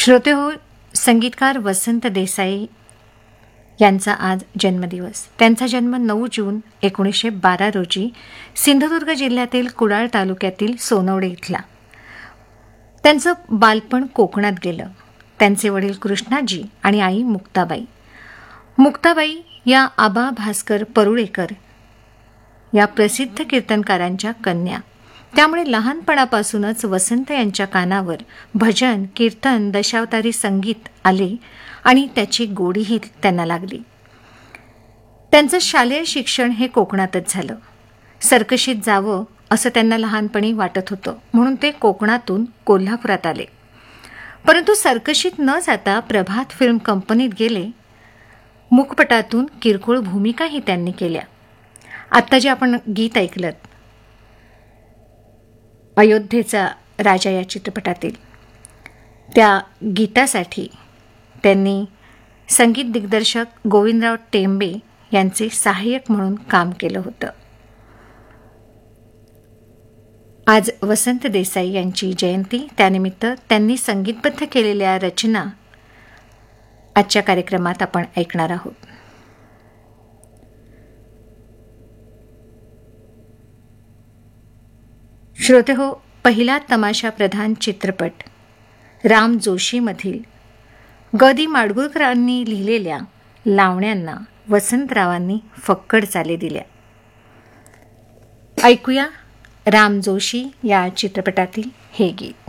श्रोते हो, संगीतकार वसंत देसाई यांचा आज जन्मदिवस. त्यांचा जन्म 9 जून 1912 रोजी सिंधुदुर्ग जिल्ह्यातील कुडाळ तालुक्यातील सोनवडे इथला. त्यांचं बालपण कोकणात गेलं. त्यांचे वडील कृष्णाजी आणि आई मुक्ताबाई. मुक्ताबाई या आबा भास्कर परुळेकर या प्रसिद्ध कीर्तनकारांच्या कन्या. त्यामुळे लहानपणापासूनच वसंत यांच्या कानावर भजन, कीर्तन, दशावतारी संगीत आले आणि त्याची गोडीही त्यांना लागली. त्यांचं शालेय शिक्षण हे कोकणातच झालं. सर्कशीत जावं असं त्यांना लहानपणी वाटत होतं, म्हणून ते कोकणातून कोल्हापुरात आले. परंतु सर्कशीत न जाता प्रभात फिल्म कंपनीत गेले. मुखपटातून किरकोळ भूमिकाही त्यांनी केल्या. आत्ता जे आपण गीत ऐकलं, अयोध्येचा राजा या चित्रपटातील, त्या गीतासाठी त्यांनी संगीत दिग्दर्शक गोविंदराव टेंबे यांचे सहाय्यक म्हणून काम केलं होतं. आज वसंत देसाई यांची जयंती. त्यानिमित्त त्यांनी संगीतबद्ध केलेल्या रचना आजच्या कार्यक्रमात आपण ऐकणार आहोत. श्रोते हो, पहिला तमाशा प्रधान चित्रपट राम जोशीमधील ग दि माडगूळकरांनी लिहिलेल्या लावण्यांना वसंतरावांनी फक्कड चाली दिल्या. ऐकूया राम जोशी या चित्रपटातील हे गीत.